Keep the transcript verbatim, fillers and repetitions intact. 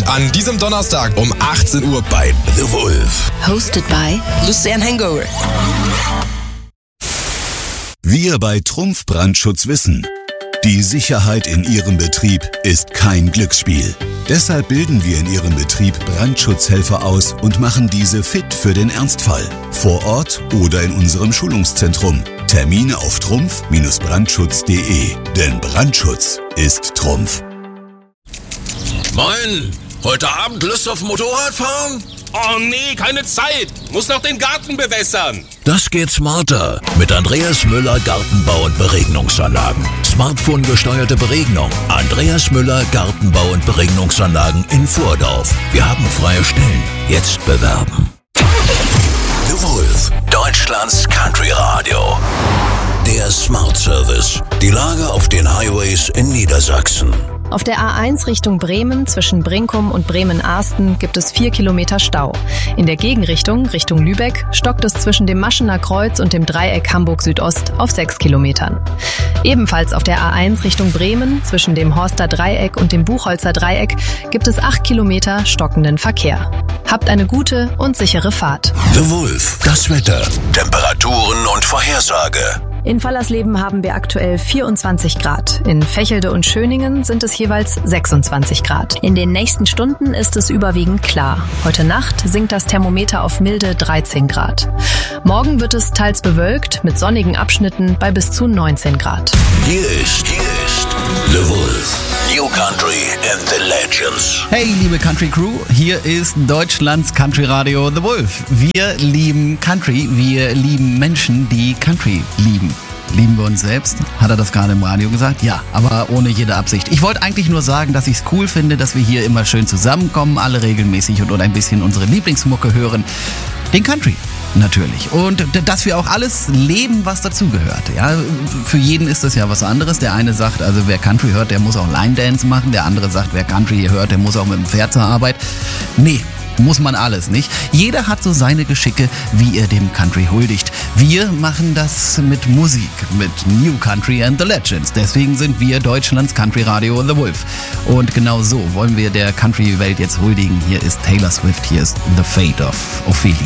an diesem Donnerstag um achtzehn Uhr bei The Wolf. Hosted by Lucian Hangover. Wir bei Trumpf Brandschutz wissen, die Sicherheit in Ihrem Betrieb ist kein Glücksspiel. Deshalb bilden wir in Ihrem Betrieb Brandschutzhelfer aus und machen diese fit für den Ernstfall. Vor Ort oder in unserem Schulungszentrum. Termine auf trumpf Brandschutz punkt de. Denn Brandschutz ist Trumpf. Moin, heute Abend Lust auf Motorrad fahren? Oh nee, keine Zeit. Muss noch den Garten bewässern. Das geht smarter mit Andreas Müller Gartenbau und Beregnungsanlagen. Smartphone gesteuerte Beregnung. Andreas Müller Gartenbau und Beregnungsanlagen in Vordorf. Wir haben freie Stellen. Jetzt bewerben. The Wolf, Deutschlands Country Radio. Der Smart Service. Die Lage auf den Highways in Niedersachsen. Auf der A eins Richtung Bremen zwischen Brinkum und Bremen-Arsten gibt es vier Kilometer Stau. In der Gegenrichtung, Richtung Lübeck, stockt es zwischen dem Maschener Kreuz und dem Dreieck Hamburg Südost auf sechs Kilometern. Ebenfalls auf der A eins Richtung Bremen zwischen dem Horster Dreieck und dem Buchholzer Dreieck gibt es acht Kilometer stockenden Verkehr. Habt eine gute und sichere Fahrt. The Wolf, das Wetter, Temperaturen und Vorhersage. In Fallersleben haben wir aktuell vierundzwanzig Grad. In Vechelde und Schöningen sind es jeweils sechsundzwanzig Grad. In den nächsten Stunden ist es überwiegend klar. Heute Nacht sinkt das Thermometer auf milde dreizehn Grad. Morgen wird es teils bewölkt mit sonnigen Abschnitten bei bis zu neunzehn Grad. Hier ist, hier ist The Wolf. New Country and the Legends. Hey, liebe Country Crew, hier ist Deutschlands Country Radio The Wolf. Wir lieben Country, wir lieben Menschen, die Country lieben. Lieben wir uns selbst? Hat er das gerade im Radio gesagt? Ja, aber ohne jede Absicht. Ich wollte eigentlich nur sagen, dass ich es cool finde, dass wir hier immer schön zusammenkommen, alle regelmäßig und, und ein bisschen unsere Lieblingsmucke hören. Den Country. Natürlich. Und dass wir auch alles leben, was dazugehört. Ja, für jeden ist das ja was anderes. Der eine sagt, also wer Country hört, der muss auch Line Dance machen. Der andere sagt, wer Country hört, der muss auch mit dem Pferd zur Arbeit. Nee, muss man alles nicht. Jeder hat so seine Geschicke, wie er dem Country huldigt. Wir machen das mit Musik, mit New Country and the Legends. Deswegen sind wir Deutschlands Country Radio The Wolf. Und genau so wollen wir der Country-Welt jetzt huldigen. Hier ist Taylor Swift, hier ist The Fate of Ophelia.